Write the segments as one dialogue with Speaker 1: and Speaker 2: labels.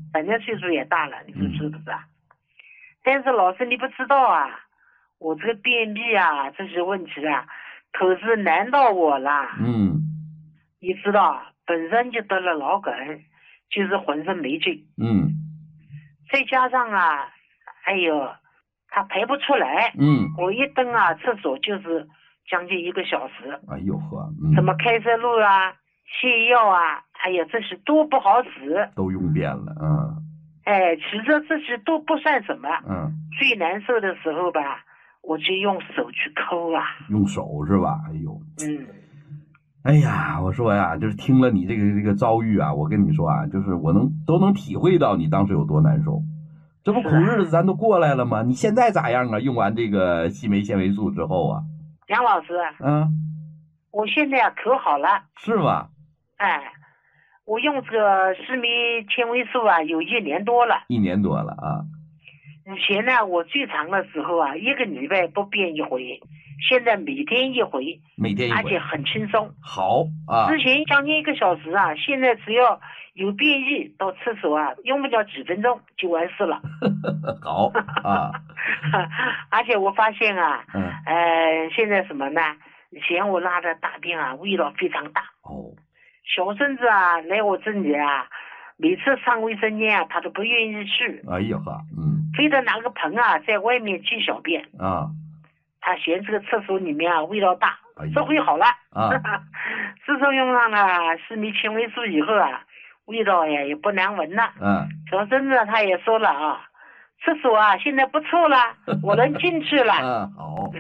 Speaker 1: 反正岁数也大了，你说是不是啊？但是老师你不知道啊，我这个便秘啊这些问题啊，可是难到我了。你知道，本身就得了脑梗，就是浑身没劲。再加上啊，哎呦，他排不出来。我一登啊厕所就是将近1个小时。
Speaker 2: 哎呦呵，
Speaker 1: 什么开塞露啊、泻药啊，哎呀，这些都不好使，
Speaker 2: 都用遍了。
Speaker 1: 其实这些都不算什么。最难受的时候吧，我就用手去抠啊。
Speaker 2: 用手是吧？哎呦。哎呀，我说呀，就是听了你这个遭遇啊，我跟你说啊，就是我都能体会到你当时有多难受。这不苦日子咱都过来了吗？你现在咋样啊？用完这个硒镁纤维素之后啊？
Speaker 1: 杨老师，我现在可好了。
Speaker 2: 是吗？
Speaker 1: 我用这个硒镁纤维素啊，有1年多了。
Speaker 2: 1年多了啊。
Speaker 1: 以前呢，我最长的时候啊，1个礼拜不便1回，现在每天1回，而且很轻松。
Speaker 2: 好啊。
Speaker 1: 之前将近1个小时啊，现在只要有便意到厕所啊，用不了几分钟就完事了。
Speaker 2: 好啊。
Speaker 1: 而且我发现啊，现在什么呢？以前我拉的大便啊，味道非常大。小孙子啊，来我这里啊，每次上卫生间啊，他都不愿意去。
Speaker 2: 哎呀呵，
Speaker 1: 非得拿个盆啊，在外面接小便。他嫌这个厕所里面啊味道大。这回好了。自从用上了硒镁纤维素以后啊，味道呀也不难闻了。小孙子他也说了啊，厕所啊现在不臭了，我能进去了。
Speaker 2: 好。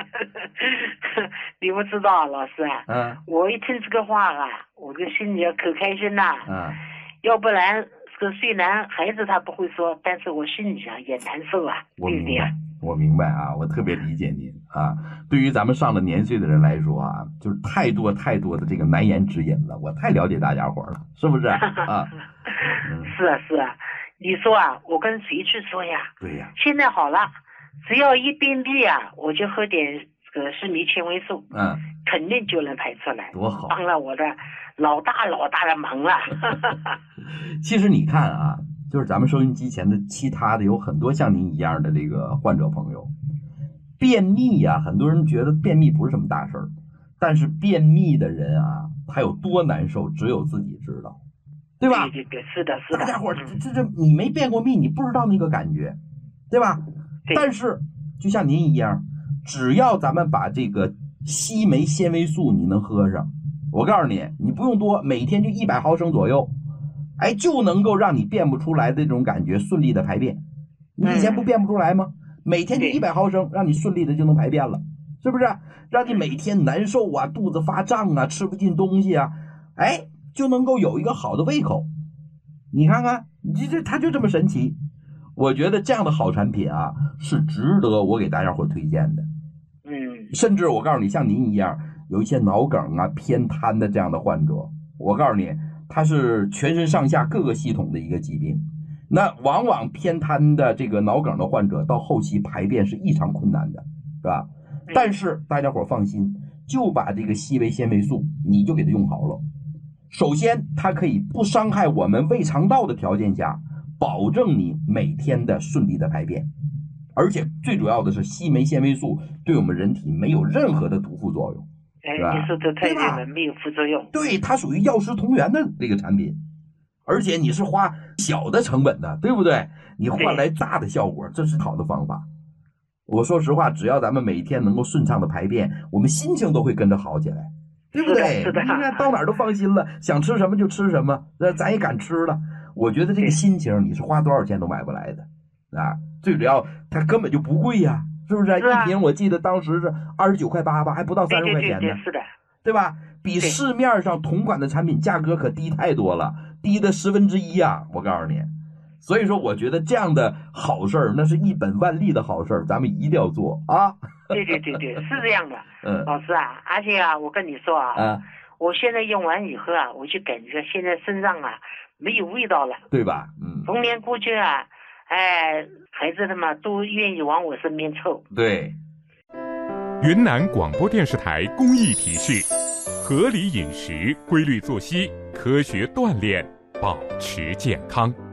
Speaker 1: 你不知道老师啊，我一听这个话啊，我这心里可开心了。要不然这个虽然孩子他不会说，但是我心里啊也难受啊。
Speaker 2: 我明白啊，我特别理解您啊。对于咱们上了年岁的人来说啊，就是太多的这个难言之隐了。我太了解大家伙了，是不是啊？
Speaker 1: 是啊，你说啊，我跟谁去说呀？
Speaker 2: 对呀。
Speaker 1: 现在好了，只要一便秘啊，我就喝点这个硒镁纤维素，肯定就能排出来。
Speaker 2: 多好，
Speaker 1: 帮了我的老大的忙了。
Speaker 2: 其实你看啊，就是咱们收音机前的其他的有很多像您一样的这个患者朋友，便秘啊，很多人觉得便秘不是什么大事儿，但是便秘的人啊，他有多难受，只有自己知道，对吧？
Speaker 1: 对，是的。
Speaker 2: 大家伙这你没便过秘，你不知道那个感觉，对吧？但是就像您一样，只要咱们把这个硒镁纤维素你能喝上，我告诉你，你不用多，每天就100毫升左右，就能够让你便不出来的这种感觉顺利的排便。你以前不便不出来吗？每天就100毫升，让你顺利的就能排便了，是不是？让你每天难受啊，肚子发胀啊，吃不进东西啊，就能够有一个好的胃口。你看看，它就这么神奇。我觉得这样的好产品啊，是值得我给大家伙推荐的。甚至我告诉你，像您一样有一些脑梗啊、偏瘫的这样的患者，我告诉你，它是全身上下各个系统的一个疾病。那往往偏瘫的这个脑梗的患者到后期排便是异常困难的，是吧？但是大家伙放心，就把这个硒镁纤维素你就给它用好了。首先它可以不伤害我们胃肠道的条件下，保证你每天的顺利的排便。而且最主要的是硒镁纤维素对我们人体没有任何的毒副作用，是吧？
Speaker 1: 你说的太对了，没有副作用。
Speaker 2: 对，它属于药食同源的这个产品，而且你是花小的成本的，对不对？你换来大的效果，这是好的方法。我说实话，只要咱们每天能够顺畅的排便，我们心情都会跟着好起来，对不对？
Speaker 1: 是的。
Speaker 2: 你看到哪儿都放心了，想吃什么就吃什么，咱也敢吃了。我觉得这个心情你是花多少钱都买不来的啊！最主要它根本就不贵呀，是不是？一瓶我记得当时是29.88块，还不到30块钱呢，
Speaker 1: 对，是的，
Speaker 2: 对吧？比市面上同款的产品价格可低太多了，低的1/10啊！我告诉你，所以说我觉得这样的好事儿，那是一本万利的好事儿，咱们一定要做啊！
Speaker 1: 对，是这样的。老师啊，而且啊，我跟你说啊，我现在用完以后啊，我就感觉现在身上啊没有味道了，
Speaker 2: 对吧？
Speaker 1: 逢年过节啊，孩子他们都愿意往我身边凑。
Speaker 2: 对。
Speaker 3: 云南广播电视台公益提示：合理饮食、规律作息、科学锻炼，保持健康。